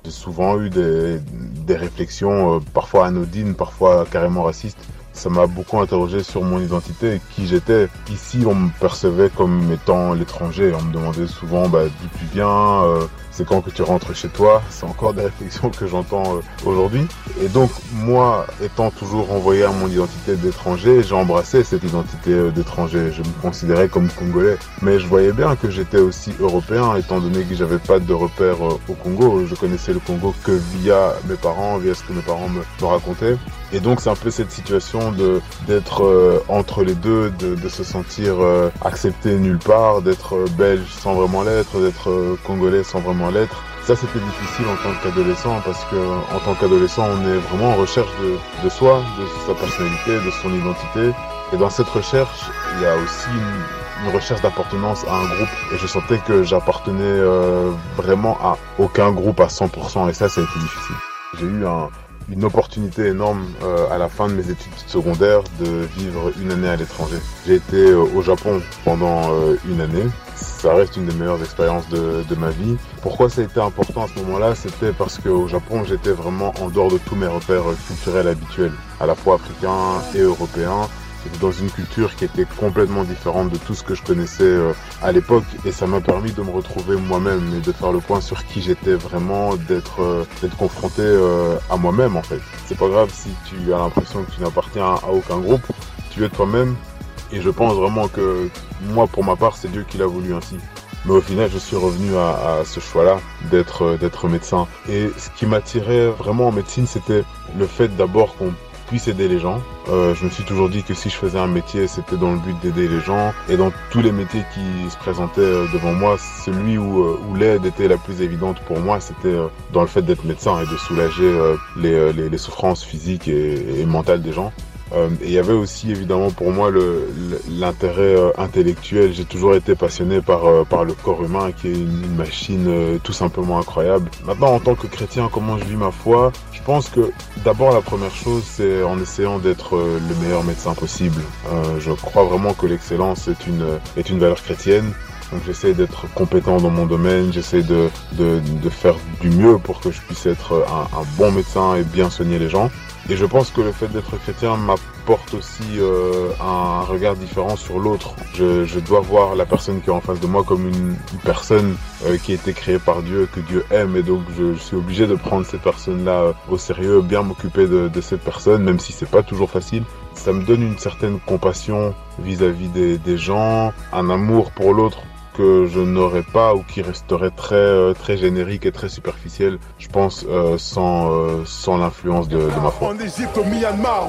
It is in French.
J'ai souvent eu des réflexions parfois anodines, parfois carrément racistes. Ça m'a beaucoup interrogé sur mon identité et qui j'étais. Ici, on me percevait comme étant l'étranger. On me demandait souvent d'où tu viens, c'est quand que tu rentres chez toi. C'est encore des réflexions que j'entends aujourd'hui. Et donc, moi, étant toujours renvoyé à mon identité d'étranger, j'ai embrassé cette identité d'étranger. Je me considérais comme congolais. Mais je voyais bien que j'étais aussi européen, étant donné que j'avais pas de repères au Congo. Je connaissais le Congo que via mes parents, via ce que mes parents me racontaient. Et donc c'est un peu cette situation d'être entre les deux, de se sentir accepté nulle part, d'être belge sans vraiment l'être, d'être congolais sans vraiment l'être. Ça c'était difficile en tant qu'adolescent parce que en tant qu'adolescent on est vraiment en recherche de soi, de sa personnalité, de son identité. Et dans cette recherche il y a aussi une recherche d'appartenance à un groupe. Et je sentais que j'appartenais vraiment à aucun groupe à 100%. Et ça a été difficile. J'ai eu une opportunité énorme à la fin de mes études secondaires de vivre une année à l'étranger. J'ai été au Japon pendant une année. Ça reste une des meilleures expériences de ma vie. Pourquoi ça a été important à ce moment-là? C'était parce qu'au Japon, j'étais vraiment en dehors de tous mes repères culturels habituels, à la fois africains et européens. J'étais dans une culture qui était complètement différente de tout ce que je connaissais à l'époque et ça m'a permis de me retrouver moi-même et de faire le point sur qui j'étais vraiment, d'être confronté à moi-même en fait. C'est pas grave si tu as l'impression que tu n'appartiens à aucun groupe, tu es toi-même et je pense vraiment que moi pour ma part c'est Dieu qui l'a voulu ainsi. Mais au final, je suis revenu à ce choix-là d'être médecin. Et ce qui m'attirait vraiment en médecine, c'était le fait d'abord qu'on puisse aider les gens. Je me suis toujours dit que si je faisais un métier, c'était dans le but d'aider les gens. Et dans tous les métiers qui se présentaient devant moi, celui où l'aide était la plus évidente pour moi, c'était dans le fait d'être médecin et de soulager les souffrances physiques et mentales des gens. Et il y avait aussi évidemment pour moi l'intérêt intellectuel. J'ai toujours été passionné par le corps humain qui est une machine tout simplement incroyable. Maintenant en tant que chrétien, comment je vis ma foi? Je pense que d'abord la première chose c'est en essayant d'être le meilleur médecin possible. Je crois vraiment que l'excellence est une valeur chrétienne. Donc j'essaie d'être compétent dans mon domaine, j'essaie de faire du mieux pour que je puisse être un bon médecin et bien soigner les gens. Et je pense que le fait d'être chrétien m'apporte aussi un regard différent sur l'autre. Je dois voir la personne qui est en face de moi comme une personne qui a été créée par Dieu, que Dieu aime. Et donc je suis obligé de prendre cette personne-là au sérieux, bien m'occuper de cette personne, même si c'est pas toujours facile. Ça me donne une certaine compassion vis-à-vis des gens, un amour pour l'autre que je n'aurais pas ou qui resterait très générique et très superficiel, je pense, sans l'influence de ma foi. En Égypte, au Myanmar,